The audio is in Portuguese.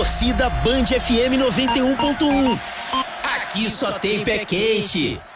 Torcida Band FM 91.1. Aqui só tem pé quente.